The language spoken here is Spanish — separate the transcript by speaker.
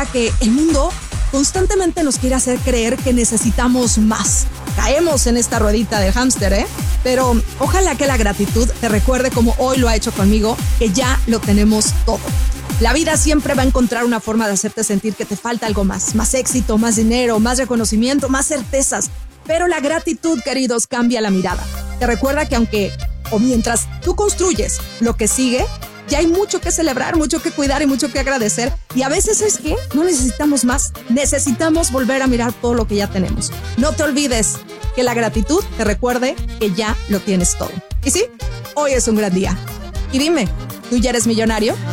Speaker 1: Recuerda que el mundo constantemente nos quiere hacer creer que necesitamos más. Caemos en esta ruedita del hámster, ¿eh? Pero ojalá que la gratitud te recuerde, como hoy lo ha hecho conmigo, que ya lo tenemos todo. La vida siempre va a encontrar una forma de hacerte sentir que te falta algo más. Más éxito, más dinero, más reconocimiento, más certezas. Pero la gratitud, queridos, cambia la mirada. Te recuerda que mientras tú construyes lo que sigue, ya hay mucho que celebrar, mucho que cuidar y mucho que agradecer. Y a veces, ¿sabes qué? No necesitamos más. Necesitamos volver a mirar todo lo que ya tenemos. No te olvides que la gratitud te recuerde que ya lo tienes todo. Y sí, hoy es un gran día. Y dime, ¿tú ya eres millonario?